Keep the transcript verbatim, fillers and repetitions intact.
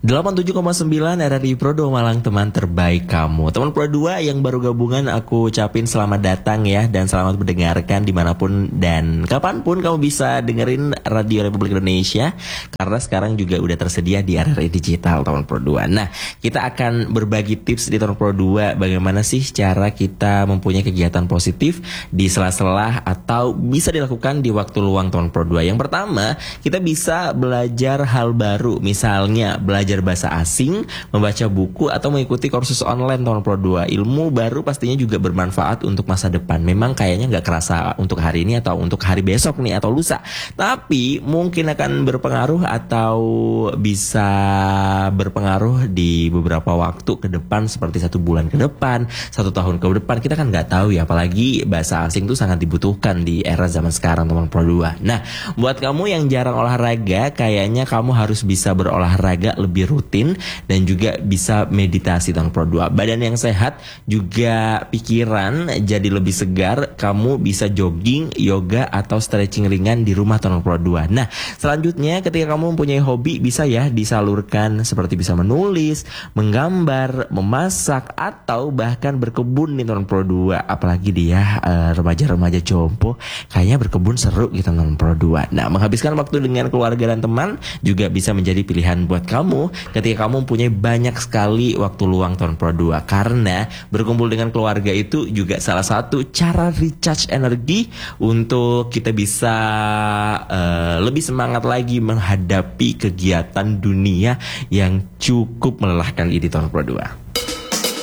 delapan puluh tujuh koma sembilan R R I Pro dua Malang, teman terbaik kamu. Teman Pro dua yang baru gabungan, aku ucapin selamat datang ya, dan selamat mendengarkan dimanapun dan kapanpun kamu bisa dengerin Radio Republik Indonesia, karena sekarang juga udah tersedia di R R I Digital, teman Pro dua. Nah, kita akan berbagi tips di teman Pro dua, bagaimana sih cara kita mempunyai kegiatan positif di sela-sela atau bisa dilakukan di waktu luang teman Pro dua. Yang pertama, kita bisa belajar hal baru, misalnya belajar bahasa asing, membaca buku, atau mengikuti kursus online teman Pro dua. Ilmu baru pastinya juga bermanfaat untuk masa depan. Memang kayaknya nggak kerasa untuk hari ini atau untuk hari besok nih atau lusa, tapi mungkin akan berpengaruh atau bisa berpengaruh di beberapa waktu ke depan, seperti satu bulan ke depan, satu tahun ke depan. Kita kan nggak tahu ya, apalagi bahasa asing tuh sangat dibutuhkan di era zaman sekarang teman Pro dua. Nah, buat kamu yang jarang olahraga, kayaknya kamu harus bisa berolahraga lebih rutin dan juga bisa meditasi teman Pro dua. Badan yang sehat juga pikiran jadi lebih segar. Kamu bisa jogging, yoga, atau stretching ringan di rumah teman Pro dua. Nah, selanjutnya ketika kamu mempunyai hobi, bisa ya disalurkan, seperti bisa menulis, menggambar, memasak, atau bahkan berkebun nih teman Pro dua. Apalagi dia uh, remaja-remaja jompo, kayaknya berkebun seru gitu teman Pro dua. Nah, menghabiskan waktu dengan keluarga dan teman juga bisa menjadi pilihan buat kamu ketika kamu mempunyai banyak sekali waktu luang teman Pro dua, karena berkumpul dengan keluarga itu juga salah satu cara recharge energi untuk kita bisa uh, lebih semangat lagi menghadapi kegiatan dunia yang cukup melelahkan ini teman Pro dua.